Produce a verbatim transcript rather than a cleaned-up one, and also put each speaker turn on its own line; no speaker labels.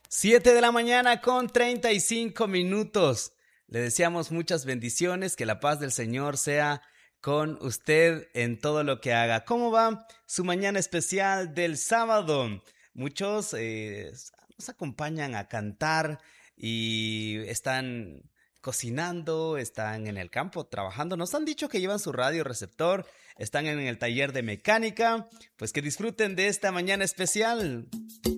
Siete de la mañana con treinta y cinco minutos. Le deseamos muchas bendiciones, que la paz del Señor sea con usted en todo lo que haga. ¿Cómo va su mañana especial del sábado? Muchos eh, nos acompañan a cantar y están cocinando, están en el campo trabajando. Nos han dicho que llevan su radio receptor, están en el taller de mecánica. Pues que disfruten de esta mañana especial.